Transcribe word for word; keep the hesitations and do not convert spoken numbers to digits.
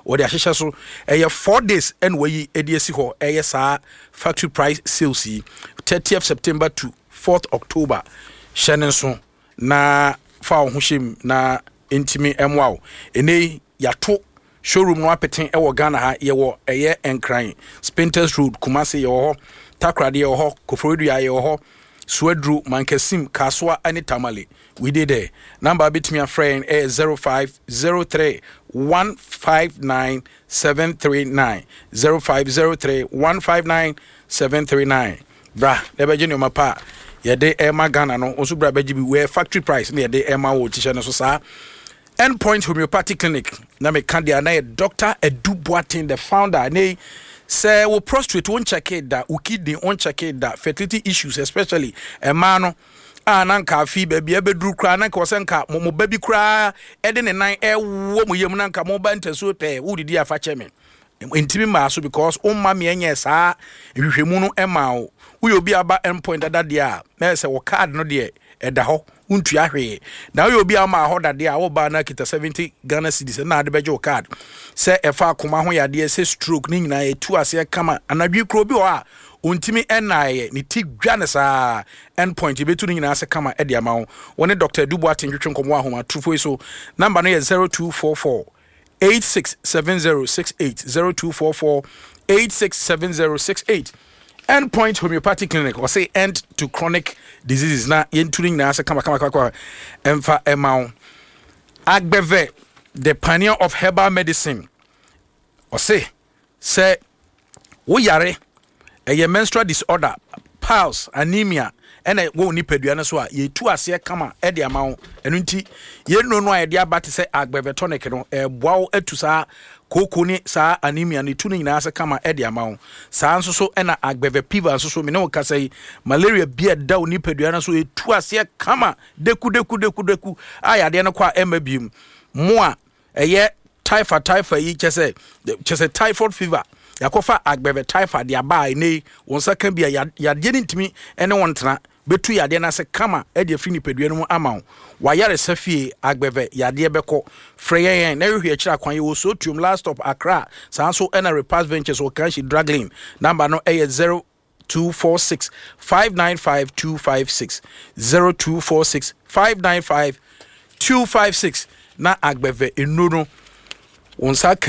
wɔde ahyehyɛ so ɛyɛ four days and wɔyi ɛde asi hɔ ɛyɛ saa factory price sales yi thirtieth September to fourth October hyɛ ne nso na fa wo ho hyɛm na intimi ɛmoa wo ɛnɛ yato showroom no apeten ɛwɔ Ghana ha yɛwɔ ɛyɛ Enkran Spinters Road Kumasi yɛwɔ hɔ Takrade yɛwɔ hɔ Kofrodua yɛwɔ hɔ Suedru Mankasim Kaswa ani Tamale we did there number between a friend is zero five zero three one five nine seven three nine zero five zero three one five nine seven three nine bra never junior mapa yɛde ɛma Ghana no osu bra bɛgye bi we factory price na yɛde ɛma wo tisha no so saa Endpoint Homeopathic Clinic na me kan dia na Doctor Edu Boateng the founder na say we prostrate won check it that we kidney won check it that fertility issues especially a man ah nanka fi baby ebedru kra nanka osenka mo baby kra e de ne nan e wo mo yem nanka mo ba ntaso pe wo didi afa cheme intimi ma so because o ma me enye saa ehwehwemu no e ma wo wo obi aba endpoint dada dia na say wo card no de eda ho untu ahwe na wo obi ama ho dade a wo ba na kita seventy Ghana cedis na ade beje wo card se efa akoma ho yade se stroke ni nyina etu ase kama anadwi kro bi ho a ontimi enaye ni ti dwane saa endpoint betu ni nyina ase kama e de ama wo woni Doctor Edu Boateng twetwe nkomo ahoma trufo so number no ye zero two four four eight six seven zero six eight zero two four four eight six seven zero six eight Endpoint Homeopathic Clinic or say end to chronic diseases na yenturing na ase kama kama kama emfa emao Agbeve the pioneer of herbal medicine or say say wo yare a menstrual disorder piles anemia and a wo ni pedua so a ye tu ase kama e de ama wo enu nti ye no no a de abate say Agbeve tonic no e boa wo atu saa koko ni saa anemia ni tu ni nyina ase kama e de ama wo saa nso so na Agbeve piva nso so me ne wo ka say malaria bia da oni pedua na so e tu ase kama deku deku deku deku aya de no kwa emabiem mo a eye typhoid typhoid yi chese chese typhoid fever yakofa Agbeve typhoid dia ba nei wonsa kan bia yade ni ntimi ene wontena betu yade na se kama e de fini pedua no mu ama wo wayare safie Agbeve yade beko freyen na hwe akira kwan ye wo so tuum last stop Accra sanso ena repass ventures o kan shi dragline number no e zero two four six five nine five two five six zero two four six five nine five two five six na Agbeve enuro wonsa